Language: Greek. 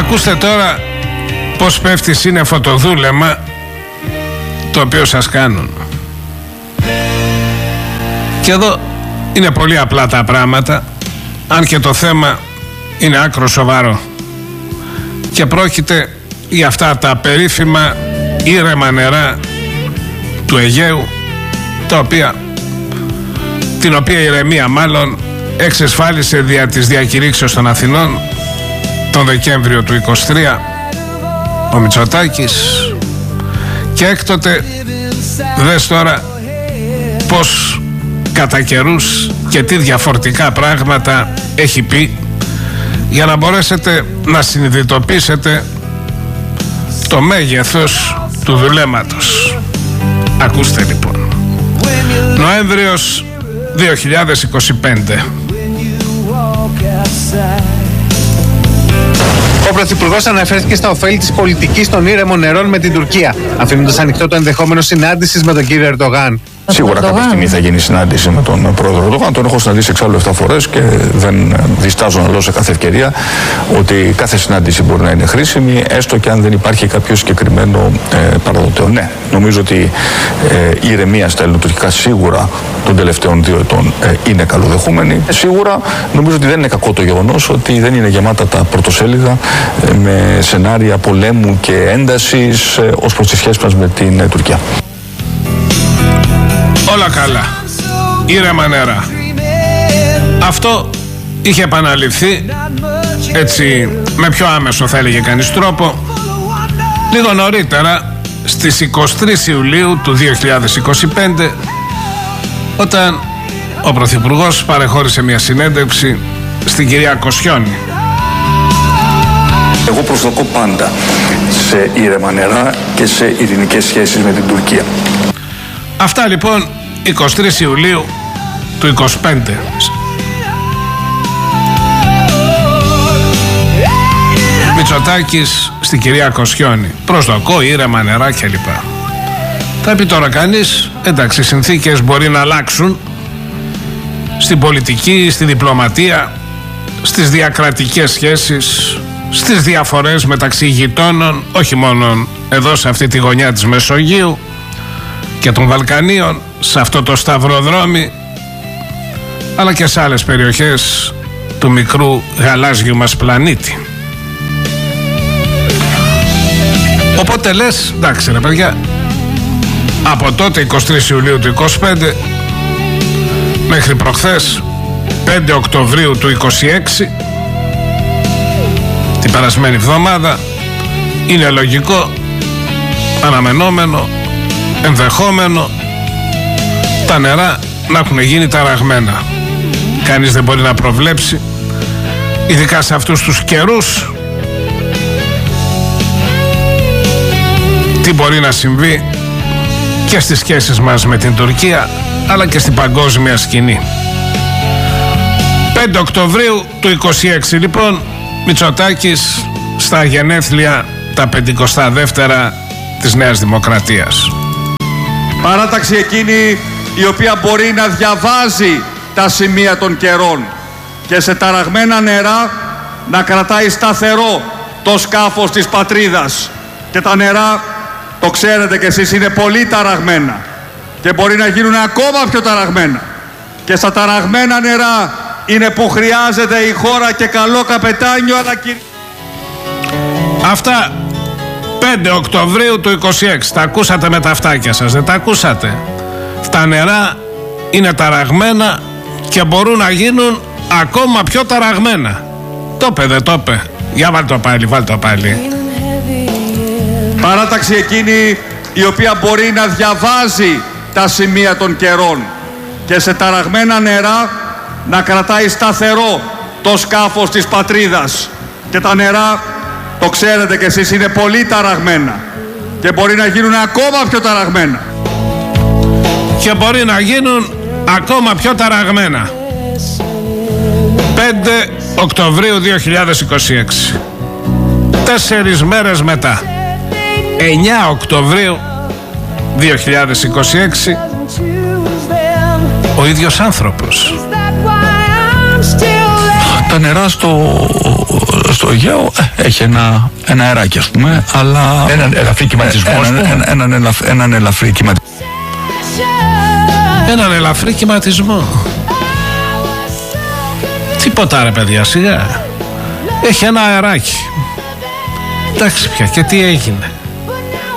Ακούστε τώρα πως πέφτει σύννεφο το δούλεμα το οποίο σας κάνουν. Και εδώ είναι πολύ απλά τα πράγματα, αν και το θέμα είναι άκρο σοβαρό. Και πρόκειται για αυτά τα περίφημα ήρεμα νερά του Αιγαίου, την οποία ηρεμία μάλλον εξασφάλισε δια της διακηρύξεως των Αθηνών τον Δεκέμβριο του 23 ο Μητσοτάκης. Και έκτοτε δες τώρα πως κατά καιρούς και τι διαφορετικά πράγματα έχει πει, για να μπορέσετε να συνειδητοποιήσετε το μέγεθος του δουλέματος. Ακούστε λοιπόν. Νοέμβριος 2025. Ο Πρωθυπουργός αναφέρθηκε στα ωφέλη της πολιτικής των ήρεμων νερών με την Τουρκία, αφήνοντας ανοιχτό το ενδεχόμενο συνάντησης με τον κύριο Ερντογάν. Σίγουρα κάποια στιγμή θα γίνει συνάντηση με τον πρόεδρο Ερντογάν. Τον έχω συναντήσει εξάλλου 7 φορές και δεν διστάζω να λέω σε κάθε ευκαιρία ότι κάθε συνάντηση μπορεί να είναι χρήσιμη, έστω και αν δεν υπάρχει κάποιο συγκεκριμένο παραδοτέο. Ναι, νομίζω ότι η ηρεμία στα ελληνοτουρκικά σίγουρα των τελευταίων 2 ετών είναι καλοδεχούμενη. Σίγουρα νομίζω ότι δεν είναι κακό το γεγονός ότι δεν είναι γεμάτα τα πρωτοσέλιδα με σενάρια πολέμου και έντασης ως προς τις σχέσεις μας με την Τουρκία. Όλα καλά, ήρεμα νερά. Αυτό είχε επαναληφθεί έτσι με πιο άμεσο, θα έλεγε κανείς, τρόπο λίγο νωρίτερα στις 23 Ιουλίου του 2025, όταν ο Πρωθυπουργός παρεχώρησε μια συνέντευξη στην κυρία Κοσιόνη. Εγώ προσδοκώ πάντα σε ήρεμα νερά και σε ειρηνικές σχέσεις με την Τουρκία. Αυτά λοιπόν 23 Ιουλίου του 25. Μητσοτάκης στην κυρία Κοσιόνη. Προσδοκώ ήρεμα νερά κλπ. Θα πει τώρα κανείς, εντάξει, οι συνθήκες μπορεί να αλλάξουν στην πολιτική, στη διπλωματία, στις διακρατικές σχέσεις, στις διαφορές μεταξύ γειτόνων, όχι μόνο εδώ σε αυτή τη γωνιά της Μεσογείου και των Βαλκανίων, σε αυτό το σταυροδρόμι, αλλά και σε άλλες περιοχές του μικρού γαλάζιου μας πλανήτη. Οπότε λες, εντάξει ρε παιδιά, από τότε 23 Ιουλίου του 25 μέχρι προχθές 5 Οκτωβρίου του 26, την περασμένη εβδομάδα, είναι λογικό, αναμενόμενο, ενδεχόμενο τα νερά να έχουν γίνει ταραγμένα. Κανείς δεν μπορεί να προβλέψει, ειδικά σε αυτούς τους καιρούς, τι μπορεί να συμβεί και στις σχέσεις μας με την Τουρκία, αλλά και στην παγκόσμια σκηνή. 5 Οκτωβρίου του 26 λοιπόν, Μητσοτάκης στα γενέθλια τα 52 της Νέας Δημοκρατίας. Παράταξη εκείνη η οποία μπορεί να διαβάζει τα σημεία των καιρών και σε ταραγμένα νερά να κρατάει σταθερό το σκάφος της πατρίδας. Και τα νερά, το ξέρετε κι εσείς, είναι πολύ ταραγμένα και μπορεί να γίνουν ακόμα πιο ταραγμένα. Και στα ταραγμένα νερά είναι που χρειάζεται η χώρα και καλό καπετάνιο, αλλά Αυτά 5 Οκτωβρίου του 26. Τα ακούσατε με τα αυτάκια σας, δεν τα ακούσατε? Τα νερά είναι ταραγμένα και μπορούν να γίνουν ακόμα πιο ταραγμένα. Το είπε, δεν το είπε? Για βάλ' το πάλι. Παράταξη εκείνη η οποία μπορεί να διαβάζει τα σημεία των καιρών και σε ταραγμένα νερά να κρατάει σταθερό το σκάφος της πατρίδας. Και τα νερά, το ξέρετε κι εσείς, είναι πολύ ταραγμένα και μπορεί να γίνουν ακόμα πιο ταραγμένα. Και μπορεί να γίνουν ακόμα πιο ταραγμένα. 5 Οκτωβρίου 2026. 4 μέρες μετά, 9 Οκτωβρίου 2026, ο ίδιος άνθρωπος. Τα νερά στο Αιγαίο έχει ένα αεράκι, ας πούμε, αλλά... Έναν ελαφρύ κυματισμό, Έναν ελαφρύ κυματισμό. Έναν ελαφρύ κυματισμό. Τίποτα ρε παιδιά, σιγά. Έχει ένα αεράκι. Εντάξει πια, και τι έγινε?